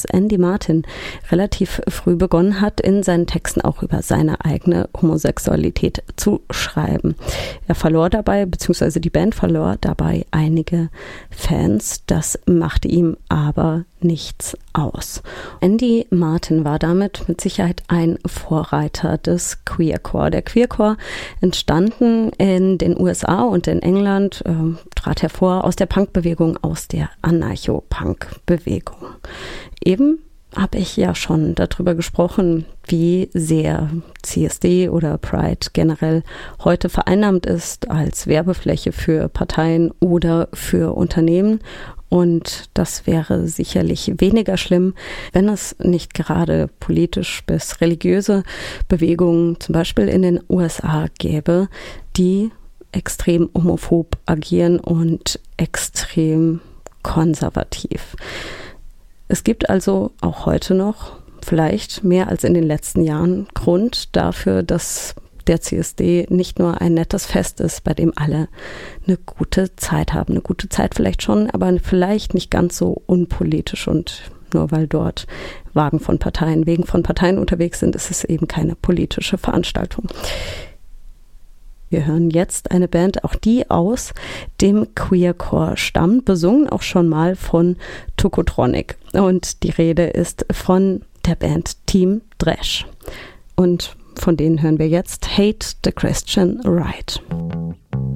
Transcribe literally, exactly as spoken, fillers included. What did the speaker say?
dass Andy Martin relativ früh begonnen hat, in seinen Texten auch über seine eigene Homosexualität zu schreiben. Er verlor dabei, beziehungsweise die Band verlor dabei einige Fans. Das machte ihm aber nichts aus. Andy Martin war damit mit Sicherheit ein Vorreiter des Queercore. Der Queercore, entstanden in den U S A und in England, äh, trat hervor aus der Punkbewegung, aus der Anarcho-Punk-Bewegung. Eben habe ich ja schon darüber gesprochen, wie sehr C S D oder Pride generell heute vereinnahmt ist als Werbefläche für Parteien oder für Unternehmen. Und das wäre sicherlich weniger schlimm, wenn es nicht gerade politisch bis religiöse Bewegungen, zum Beispiel in den U S A, gäbe, die extrem homophob agieren und extrem konservativ. Es gibt also auch heute noch, vielleicht mehr als in den letzten Jahren, Grund dafür, dass der C S D nicht nur ein nettes Fest ist, bei dem alle eine gute Zeit haben. Eine gute Zeit vielleicht schon, aber vielleicht nicht ganz so unpolitisch, und nur weil dort Wagen von Parteien, Wegen von Parteien unterwegs sind, ist es eben keine politische Veranstaltung. Wir hören jetzt eine Band, auch die aus dem Queercore stammt, besungen auch schon mal von Tokotronic. Und die Rede ist von der Band Team Thrash. Und von denen hören wir jetzt Hate the Christian Right.